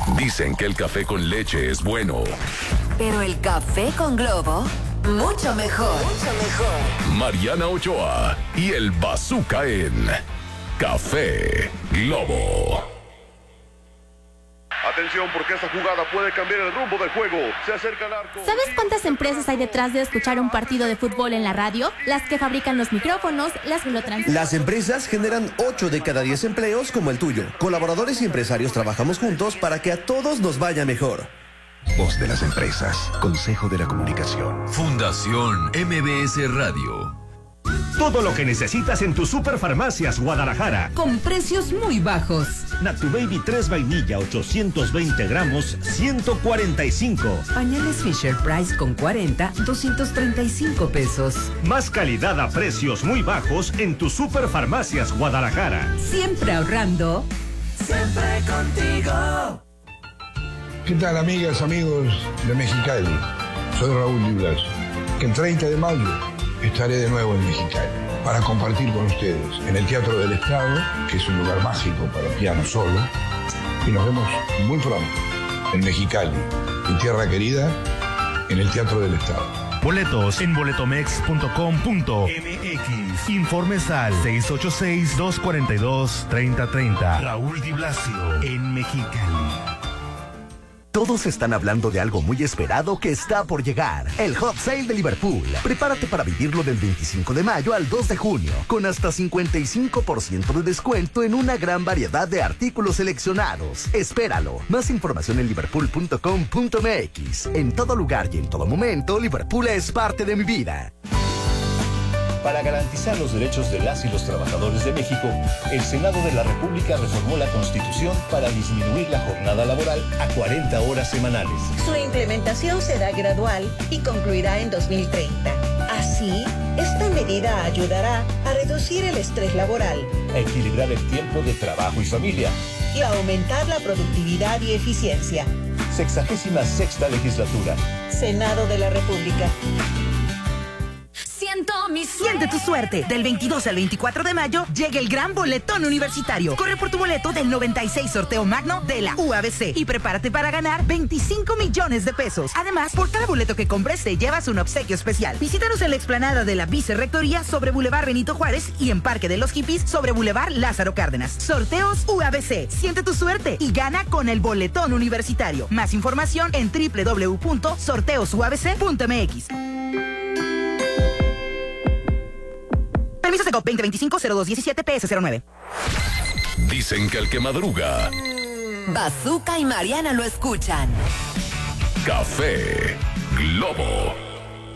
Dicen que el café con leche es bueno. Pero el café con Globo, mucho mejor. Mucho mejor. Mariana Ochoa y el Bazooka en Café Globo. Atención, porque esta jugada puede cambiar el rumbo del juego. Se acerca al arco. ¿Sabes cuántas empresas hay detrás de escuchar un partido de fútbol en la radio? Las que fabrican los micrófonos, las que lo transmiten. Las empresas generan 8 de cada 10 empleos como el tuyo. Colaboradores y empresarios trabajamos juntos para que a todos nos vaya mejor. Voz de las empresas. Consejo de la Comunicación. Fundación MBS Radio. Todo lo que necesitas en tus Superfarmacias Guadalajara. Con precios muy bajos. Natu-Baby 3 vainilla 820 gramos, 145. Pañales Fisher Price con 40, 235 pesos. Más calidad a precios muy bajos en tus Superfarmacias Guadalajara. Siempre ahorrando. Siempre contigo. ¿Qué tal, amigas, amigos de Mexicali? Soy Raúl Di Blasio. Que el 30 de mayo estaré de nuevo en Mexicali para compartir con ustedes en el Teatro del Estado, que es un lugar mágico para piano solo, y nos vemos muy pronto en Mexicali, mi tierra querida, en el Teatro del Estado. Boletos en boletomex.com.mx. Informes al 686-242-3030. Raúl Di Blasio en Mexicali. Todos están hablando de algo muy esperado que está por llegar. El Hot Sale de Liverpool. Prepárate para vivirlo del 25 de mayo al 2 de junio, con hasta 55% de descuento en una gran variedad de artículos seleccionados. Espéralo. Más información en liverpool.com.mx. En todo lugar y en todo momento, Liverpool es parte de mi vida. Para garantizar los derechos de las y los trabajadores de México, el Senado de la República reformó la Constitución para disminuir la jornada laboral a 40 horas semanales. Su implementación será gradual y concluirá en 2030. Así, esta medida ayudará a reducir el estrés laboral, a equilibrar el tiempo de trabajo y familia y a aumentar la productividad y eficiencia. 66ª legislatura. Senado de la República. Siente tu suerte. Del 22 al 24 de mayo llega el gran boletón universitario. Corre por tu boleto del 96 sorteo magno de la UABC y prepárate para ganar 25 millones de pesos. Además, por cada boleto que compres te llevas un obsequio especial. Visítanos en la explanada de la Vicerrectoría sobre Boulevard Benito Juárez y en Parque de los Hippies sobre Boulevard Lázaro Cárdenas. Sorteos UABC. Siente tu suerte y gana con el boletón universitario. Más información en www.sorteosuabc.mx. Permiso Secop 2025-0217 PS09. Dicen que el que madruga. Bazooka y Mariana lo escuchan. Café Globo.